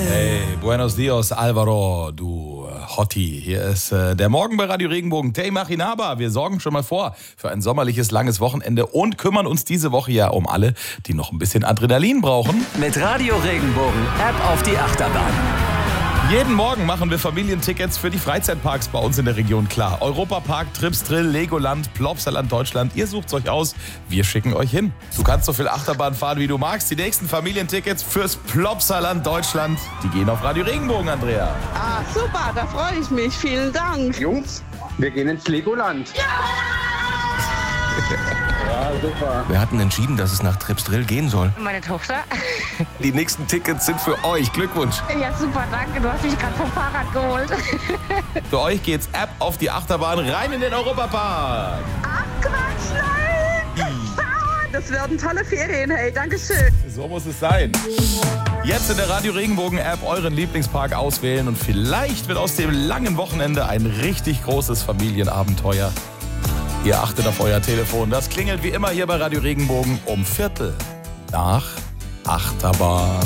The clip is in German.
Hey, buenos dias, Alvaro, du Hottie. Hier ist der Morgen bei Radio Regenbogen. Tay Machinaba, wir sorgen schon mal vor für ein sommerliches, langes Wochenende und kümmern uns diese Woche ja um alle, die noch ein bisschen Adrenalin brauchen. Mit Radio Regenbogen, App auf die Achterbahn. Jeden Morgen machen wir Familientickets für die Freizeitparks bei uns in der Region klar. Europapark, Trips Drill, Legoland, Plopsaland Deutschland. Ihr sucht's euch aus, wir schicken euch hin. Du kannst so viel Achterbahn fahren, wie du magst. Die nächsten Familientickets fürs Plopsaland Deutschland, die gehen auf Radio Regenbogen, Andrea. Ah, super, da freue ich mich. Vielen Dank. Jungs, wir gehen ins Legoland. Ja, super. Wir hatten entschieden, dass es nach Trips Drill gehen soll. Meine Tochter. Die nächsten Tickets sind für euch. Glückwunsch. Ja, super, danke. Du hast mich gerade vom Fahrrad geholt. Für euch geht's ab auf die Achterbahn rein in den Europapark. Ach, Quatsch, nein! Das werden tolle Ferien, hey, dankeschön. So muss es sein. Jetzt in der Radio Regenbogen App euren Lieblingspark auswählen und vielleicht wird aus dem langen Wochenende ein richtig großes Familienabenteuer. Ihr achtet auf euer Telefon. Das klingelt wie immer hier bei Radio Regenbogen um 7:45 Achterbahn.